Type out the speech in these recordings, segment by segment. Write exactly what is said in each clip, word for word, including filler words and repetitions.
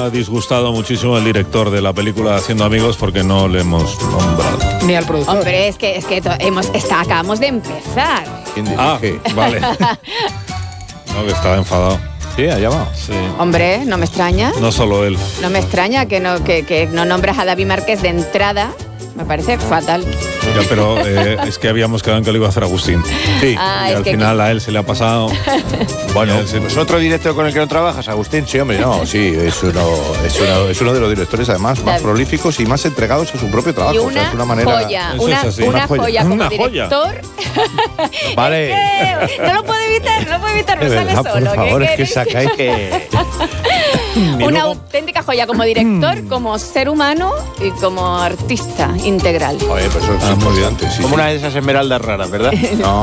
ha disgustado muchísimo el director de la película Haciendo Amigos porque no le hemos nombrado. Ni al productor. Hombre, es que, es que to- hemos, está, acabamos de empezar. ¿Quién Ah, dirige? vale. No, que estaba enfadado. Sí, ha llamado. Sí. Hombre, no me extraña. No solo él. No me extraña que no, que, que no nombras a David Márquez de entrada. Me parece fatal. Ya, pero eh, es que habíamos quedado en que lo iba a hacer Agustín. Sí. Ah, y es al que- final a él se le ha pasado. Bueno, Ya, sí. pues otro director con el que no trabajas, Agustín. Sí, hombre, no, sí, es uno, es uno, es uno de los directores además más David. prolíficos y más entregados a su propio trabajo. Y O sea, una es una manera. joya, Eso una, es así. una Una joya. joya como Una joya. director. Vale. Es que no lo puedo evitar, no lo puedo evitar, me De sale verdad, solo. por favor, ¿Qué es que queréis? sacáis que. Y Una luego- auténtica joya como director, como ser humano y como artista integral. Oye, pues eso es Ah, muy bien. importante, sí, Como sí. una de esas esmeraldas raras, ¿verdad? No.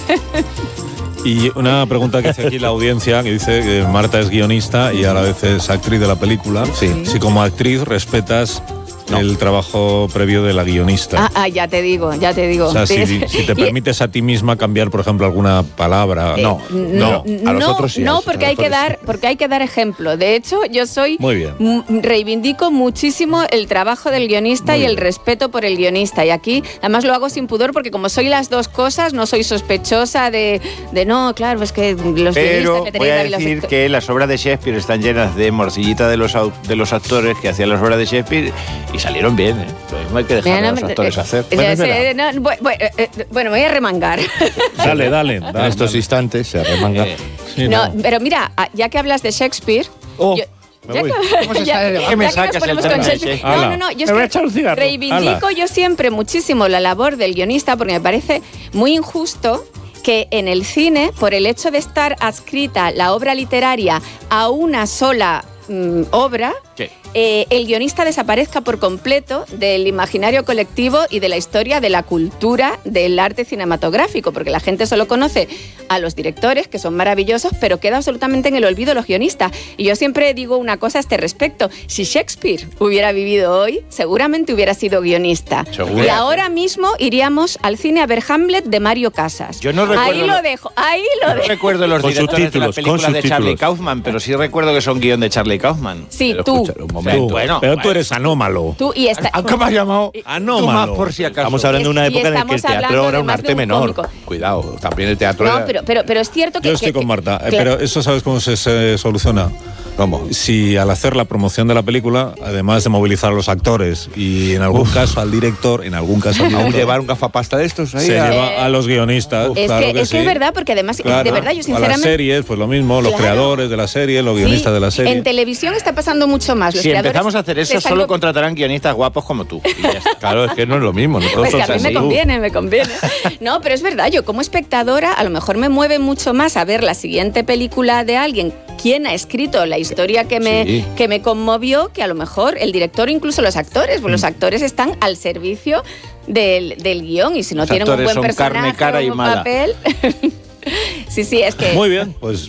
Y una pregunta que hace aquí la audiencia, que dice que Marta es guionista y a la vez es actriz de la película. Sí. Si como actriz respetas No. el trabajo previo de la guionista. Ah, ah, ya te digo, ya te digo. O sea, si, Sí. si te Y- permites a ti misma cambiar, por ejemplo, alguna palabra. Eh, no, no, no. a los no, otros sí, a no, los porque hay que actores dar, porque hay que dar ejemplo. De hecho, yo soy Muy bien. m- reivindico muchísimo el trabajo del guionista Muy y el bien. respeto por el guionista. Y aquí, además, lo hago sin pudor porque como soy las dos cosas, no soy sospechosa de, de no, claro, es que los Pero guionistas me voy a tenéis los decir acto- que las obras de Shakespeare están llenas de morcillita de los, au- de los actores que hacían las obras de Shakespeare y salieron bien, ¿eh? Lo mismo hay que dejar Mira, a no los me- actores eh, hacer. eh, Bueno, es eh, verdad. no, bu- bu- eh, eh, bueno, me voy a remangar. Dale, dale. En dale, estos dale. instantes se arremanga. Eh, Sí, No, no. pero mira, ah, ya que hablas de Shakespeare. Oh, yo- me ya voy. que- ¿Cómo se ya- sale de ya debate? ¿Qué me que nos sacas el ponemos tema con de Shakespeare. Shakespeare? No, Ala. no, no, yo Me es voy a que echar un cigarro. reivindico Ala. yo siempre muchísimo la labor del guionista porque me parece muy injusto que en el cine, por el hecho de estar adscrita la obra literaria a una sola mm, obra, Sí. eh, el guionista desaparezca por completo del imaginario colectivo y de la historia de la cultura del arte cinematográfico, porque la gente solo conoce a los directores, que son maravillosos, pero queda absolutamente en el olvido los guionistas. Y yo siempre digo una cosa a este respecto. Si Shakespeare hubiera vivido hoy, seguramente hubiera sido guionista. Seguro. Y ahora mismo iríamos al cine a ver Hamlet de Mario Casas. Yo no recuerdo Ahí lo- lo dejo, ahí lo No dejo. recuerdo los Con directores de subtítulos, las con películas de Charlie subtítulos. Kaufman, pero sí recuerdo que son guión de Charlie Kaufman. Sí, Pero tú. escucha, un Tú, momento. Bueno, pero tú bueno. eres anómalo. Tú y esta. ¿A ¿Cómo has llamado? Anómalo. Tú más por si acaso. Estamos hablando de una Es- y época en la que el estamos teatro hablando era de un más de arte un menor. cómico. Cuidado, también el teatro No, era. pero, pero, pero es cierto que... Yo estoy que- con que- Marta, eh, claro. pero eso ¿sabes cómo se, se soluciona? ¿Cómo? Si al hacer la promoción de la película, además de movilizar a los actores y en algún caso al director, en algún caso al ¿Aún director, llevar un gafapasta de estos ahí? se a- lleva a los guionistas. Es, claro que, que es que sí. es verdad, porque además, Claro. de verdad, yo A las sinceramente... series, pues lo mismo, los Claro. creadores de la serie, los Sí, guionistas de la serie. En televisión está pasando mucho más. Los Si creadores empezamos a hacer se eso, están solo co- contratarán guionistas guapos como tú. Y ya está. Claro, es que no es lo mismo. Pues Nosotros que a mí me así. conviene, me conviene. No, pero es verdad, yo como espectadora a lo mejor me mueve mucho más a ver la siguiente película de alguien, quién ha escrito la historia que me, Sí. que me conmovió, que a lo mejor el director, incluso los actores, pues los actores están al servicio del, del guión y si no Los tienen un actores buen son carne, personaje cara o y un mala. papel... sí, sí, es que... Muy bien, pues